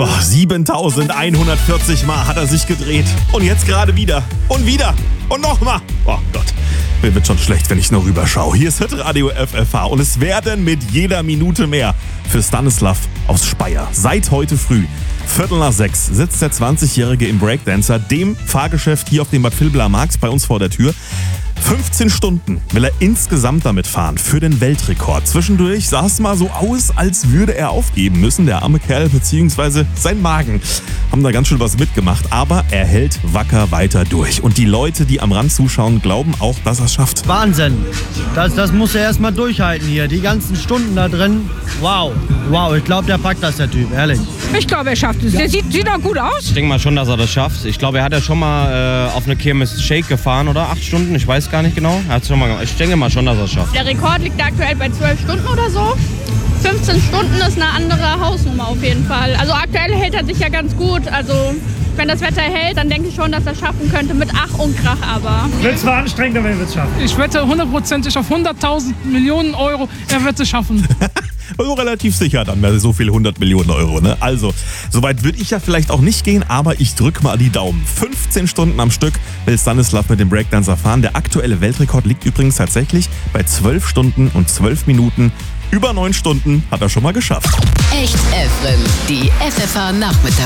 7140 Mal hat er sich gedreht. Und jetzt gerade wieder. Und wieder. Und nochmal. Oh Gott. Mir wird schon schlecht, wenn ich nur rüberschaue. Hier ist Hitradio FFH und es werden mit jeder Minute mehr für Stanislav aus Speyer. Seit heute früh, 5:45, sitzt der 20-Jährige im Breakdancer, dem Fahrgeschäft hier auf dem Bad Vilbler Markt bei uns vor der Tür. 15 Stunden will er insgesamt damit fahren für den Weltrekord. Zwischendurch sah es mal so aus, als würde er aufgeben müssen. Der arme Kerl bzw. sein Magen haben da ganz schön was mitgemacht. Aber er hält wacker weiter durch. Und die Leute, die am Rand zuschauen, glauben auch, dass er es schafft. Wahnsinn. Das muss er erstmal durchhalten hier. Die ganzen Stunden da drin. Wow. Ich glaube, der packt das, der Typ. Ehrlich. Ich glaube, er schafft es. Der sieht auch gut aus. Ich denke mal schon, dass er das schafft. Ich glaube, er hat ja schon mal auf eine Kirmes Shake gefahren, oder? 8 Stunden, ich weiß gar nicht genau. Er hat's schon mal gemacht. Ich denke mal schon, dass er es schafft. Der Rekord liegt aktuell bei 12 Stunden oder so. 15 Stunden ist eine andere Hausnummer auf jeden Fall. Also aktuell hält er sich ja ganz gut. Also wenn das Wetter hält, dann denke ich schon, dass er es schaffen könnte. Mit Ach und Krach aber. Wird zwar anstrengend, aber er wird es schaffen. Ich wette hundertprozentig auf 100.000 Millionen Euro, er wird es schaffen. Also relativ sicher dann bei so viel 100 Millionen Euro. Ne? Also, soweit würde ich ja vielleicht auch nicht gehen, aber ich drücke mal die Daumen. 15 Stunden am Stück will Stanislav mit dem Breakdancer fahren. Der aktuelle Weltrekord liegt übrigens tatsächlich bei 12 Stunden und 12 Minuten. Über 9 Stunden hat er schon mal geschafft. Echt FM, die FFH Nachmittag.